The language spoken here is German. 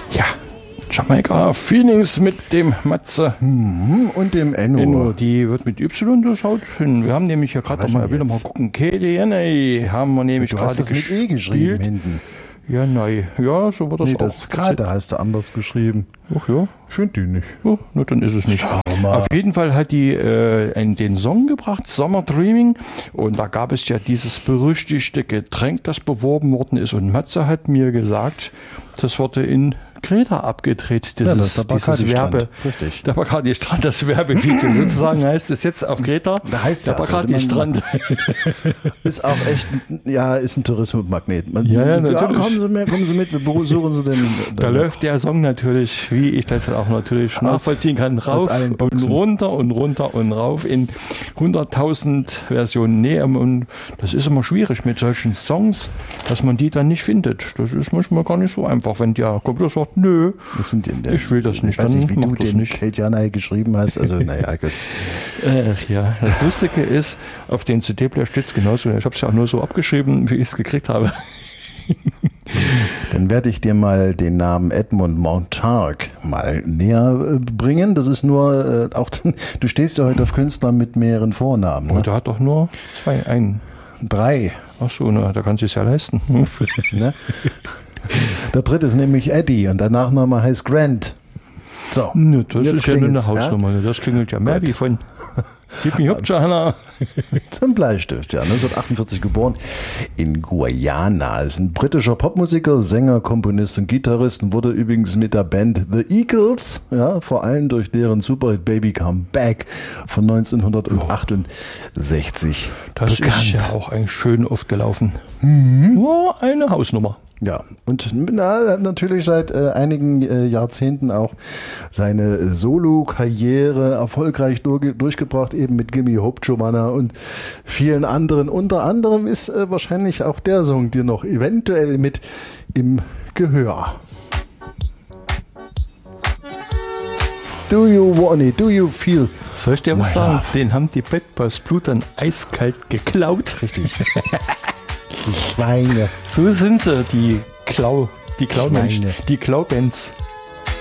Ja, Jamaika Feelings mit dem Matze. Und dem Enno. Die wird mit Y, das haut hin. Wir haben nämlich ja gerade mal, will noch mal gucken, KDNA haben wir nämlich gerade gespielt. Du hast das mit E geschrieben hinten. Ja, nein. Ja, so wird das auch. Das gerade heißt er anders geschrieben. Ach ja. Ich finde die nicht. Oh, na, dann ist es nicht. Auf jeden Fall hat die den Song gebracht, Summer Dreaming. Und da gab es ja dieses berüchtigte Getränk, das beworben worden ist. Und Matze hat mir gesagt, das wurde in Kreta abgedreht, dieses Werbe. Richtig. Der Bacardi-Strand, das Werbevideo sozusagen heißt es jetzt auf Kreta. Da heißt der Bacardi-Strand. Ist auch echt, ist ein Tourismusmagnet. Ja, natürlich. Kommen Sie mit, wir besuchen Sie den. Da läuft der Song natürlich, wie ich das auch natürlich nachvollziehen kann, rauf und runter und runter und rauf in 100.000 Versionen. Nee, und das ist immer schwierig mit solchen Songs, dass man die dann nicht findet. Das ist manchmal gar nicht so einfach, wenn der Computer sagt, nö, ich will das nicht. Ich weiß nicht, wie du den KDNA geschrieben hast. Also, naja, gut. Ja, das Lustige ist, auf den CD-Player steht es genauso. Ich habe es ja auch nur so abgeschrieben, wie ich es gekriegt habe. Dann werde ich dir mal den Namen Edmund Montark mal näher bringen. Das ist nur, du stehst ja heute auf Künstler mit mehreren Vornamen. Ne? Und der hat doch nur einen. 3. Ach so, da kann sie es ja leisten. Ne? Der dritte ist nämlich Eddie und der Nachname heißt Grant. So, ne, das ist ja nur eine Hausnummer. Ja? Das klingelt ja mehr wie von Gib mich Hübscher. Zum Bleistift, ja. 1948 geboren in Guyana. Ist ein britischer Popmusiker, Sänger, Komponist und Gitarrist und wurde übrigens mit der Band The Eagles, ja, vor allem durch deren Superhit Baby Come Back von 1968 das bekannt. Ist ja auch eigentlich schön oft gelaufen. War eine Hausnummer. Ja, und hat natürlich seit einigen Jahrzehnten auch seine Solo-Karriere erfolgreich durchgebracht, eben mit Gimme Hope Joanna und vielen anderen. Unter anderem ist wahrscheinlich auch der Song dir noch eventuell mit im Gehör. Do you want it? Do you feel? Soll ich dir was sagen? Den haben die Bad Boys Blue dann eiskalt geklaut. Richtig. Die Schweine. So sind sie, die Klaubands.